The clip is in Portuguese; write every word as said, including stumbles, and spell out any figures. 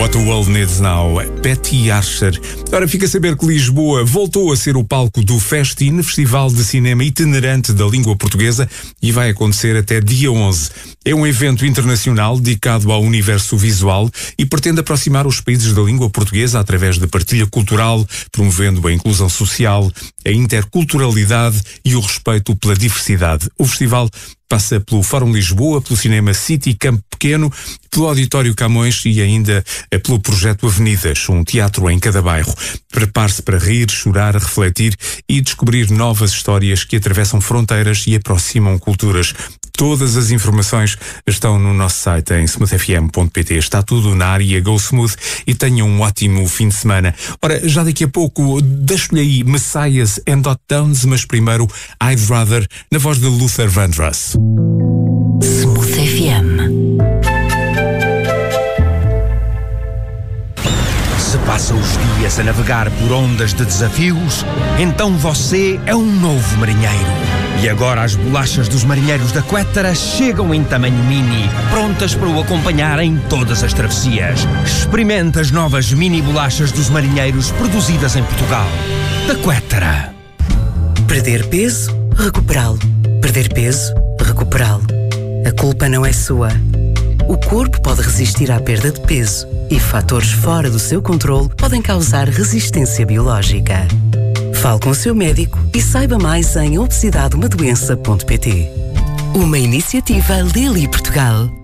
What the World Needs Now, Patty Archer. Ora, fica a saber que Lisboa voltou a ser o palco do Festin, Festival de Cinema Itinerante da Língua Portuguesa, e vai acontecer até dia onze. É um evento internacional dedicado ao universo visual e pretende aproximar os países da língua portuguesa através de partilha cultural, promovendo a inclusão social, a interculturalidade e o respeito pela diversidade. O festival passa pelo Fórum Lisboa, pelo Cinema City Campo Pequeno, pelo Auditório Camões e ainda pelo Projeto Avenidas, um teatro em cada bairro. Prepare-se para rir, chorar, refletir e descobrir novas histórias que atravessam fronteiras e aproximam culturas. Todas as informações estão no nosso site em smooth f m ponto p t. Está tudo na área Go Smooth e tenham um ótimo fim de semana. Ora, já daqui a pouco deixo-lhe aí Messiahs and Hot Downs, mas primeiro I'd Rather, na voz de Luther Vandross. Smooth F M. Se passa os dias a navegar por ondas de desafios, então você é um novo marinheiro. E agora as bolachas dos marinheiros da Quettara chegam em tamanho mini, prontas para o acompanhar em todas as travessias. Experimente as novas mini bolachas dos marinheiros produzidas em Portugal. Da Quettara. Perder peso, recuperá-lo. Perder peso, recuperá-lo. A culpa não é sua. O corpo pode resistir à perda de peso e fatores fora do seu controle podem causar resistência biológica. Fale com o seu médico e saiba mais em obesidade uma doença ponto p t. Uma iniciativa Lilly Portugal.